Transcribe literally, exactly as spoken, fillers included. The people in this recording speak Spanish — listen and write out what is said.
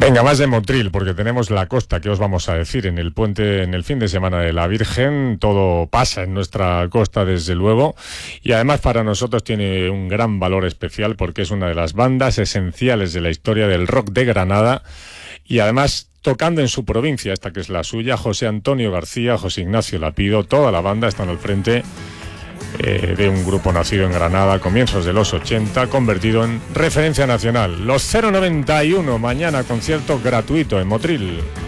Venga, más de Motril, porque tenemos la costa, que os vamos a decir, en el puente, en el fin de semana de la Virgen, todo pasa en nuestra costa, desde luego, y además para nosotros tiene un gran valor especial, porque es una de las bandas esenciales de la historia del rock de Granada, y además tocando en su provincia, esta que es la suya, José Antonio García, José Ignacio Lapido, toda la banda están al frente Eh, de un grupo nacido en Granada a comienzos de los ochenta, convertido en referencia nacional. Los cero noventa y uno, mañana concierto gratuito en Motril.